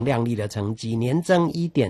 亮丽的成绩，年增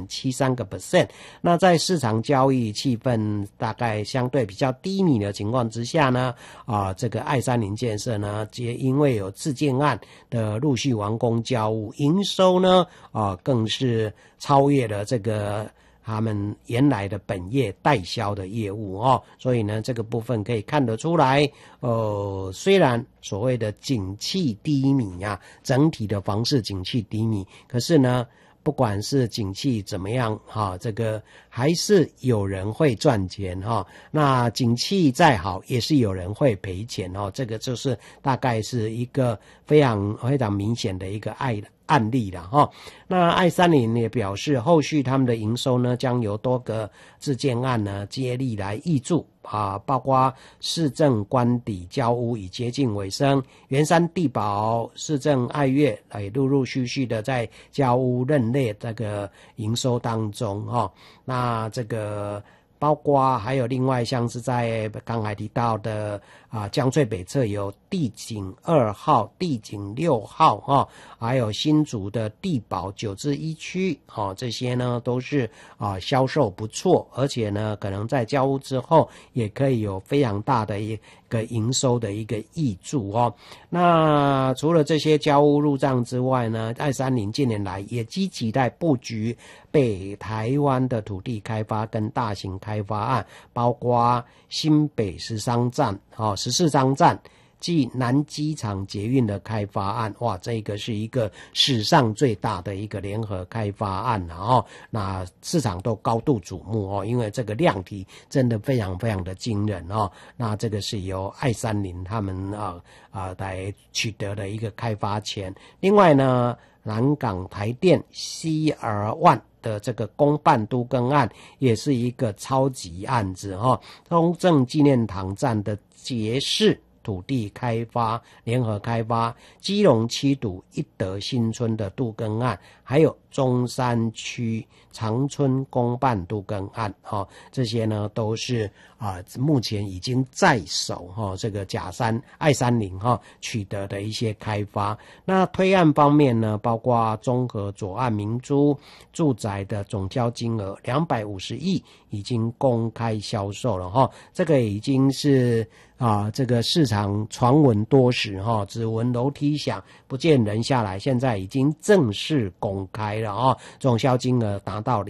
1.73%。那在市场交易气氛大概相对比较低迷的情况之下呢，这个爱三菱建设呢，也因为有自建案的陆续完工交屋，营收呢，更是超越了这个他们原来的本业代销的业务所以呢，这个部分可以看得出来，虽然所谓的景气低迷啊，整体的房市景气低迷，可是呢，不管是景气怎么样这个还是有人会赚钱那景气再好也是有人会赔钱这个就是大概是一个非常非常明显的一个案例了那爱三菱也表示，后续他们的营收呢，将由多个自建案呢接力来挹注包括市政官邸交屋已接近尾声，圆山地堡、市政爱乐也陆陆续续的在交屋认列这个营收当中那这个包括还有另外像是在刚才提到的江翠北侧有地景2号、地景6号还有新竹的地堡9至1区这些呢都是销售不错，而且呢可能在交屋之后也可以有非常大的一个营收的一个挹注那除了这些交屋入账之外呢，爱三菱近年来也积极在布局北台湾的土地开发跟大型开发案，包括新北14张站即南机场捷运的开发案，哇，这个是一个史上最大的一个联合开发案那市场都高度瞩目因为这个量体真的非常非常的惊人那这个是由爱三菱他们来取得的一个开发权。另外呢，南港台电西尔湾的这个公办都更案也是一个超级案子中正纪念堂站的捷士土地开发联合开发，基隆七堵一德新村的都更案，还有中山区长春公办都更案这些呢都是目前已经在手这个爱三菱取得的一些开发。那推案方面呢，包括中和左岸明珠住宅的总交金额250亿已经公开销售了这个已经是这个市场传闻多时只闻楼梯响不见人下来，现在已经正式公开了总销金额达到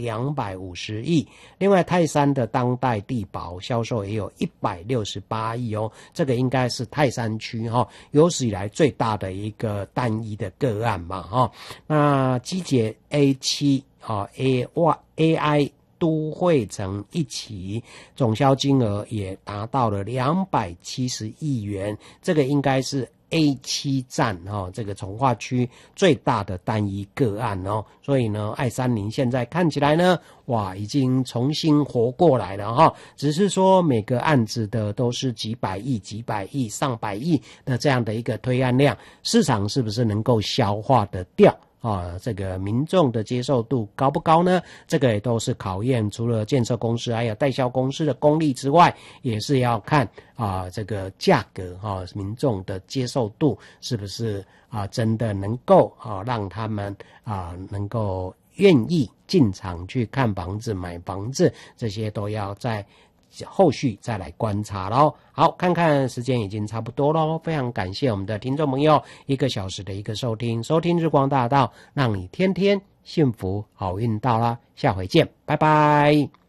250亿。另外泰山的当代地堡销售也有168亿这个应该是泰山区有史以来最大的一个单一的个案嘛那基捷 A7 AI都会城一期总销金额也达到了270亿元，这个应该是 A7 站这个从化区最大的单一个案所以呢，爱三菱现在看起来呢，哇，已经重新活过来了只是说每个案子的都是几百亿、上百亿的这样的一个推案量，市场是不是能够消化得掉？这个民众的接受度高不高呢？这个也都是考验除了建设公司还有代销公司的功力之外，也是要看这个价格民众的接受度是不是真的能够让他们能够愿意进场去看房子买房子，这些都要在后续再来观察咯。好，看看时间已经差不多咯，非常感谢我们的听众朋友1个小时的一个收听日光大道，让你天天幸福好运到啦，下回见，拜拜。